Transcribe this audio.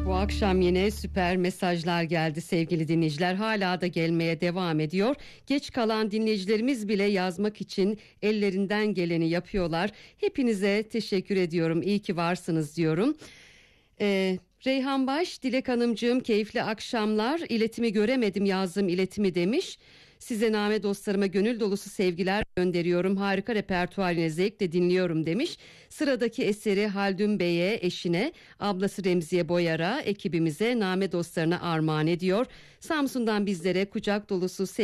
Bu akşam yine süper mesajlar geldi sevgili dinleyiciler. Hala da gelmeye devam ediyor. Geç kalan dinleyicilerimiz bile yazmak için ellerinden geleni yapıyorlar. Hepinize teşekkür ediyorum. İyi ki varsınız diyorum. Reyhan Baş, Dilek Hanımcığım keyifli akşamlar. İletimi göremedim, yazdım iletimi demiş. Size name dostlarıma gönül dolusu sevgiler gönderiyorum. Harika repertuarine zevkle dinliyorum demiş. Sıradaki eseri Haldun Bey'e, eşine, ablası Remziye Boyar'a, ekibimize, name dostlarına armağan ediyor. Samsun'dan bizlere kucak dolusu sevgiler.